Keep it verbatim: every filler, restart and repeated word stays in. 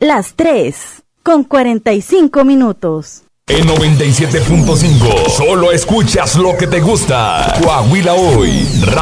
las tres con cuarenta y cinco minutos. En noventa y siete punto cinco, solo escuchas lo que te gusta. Coahuila Hoy,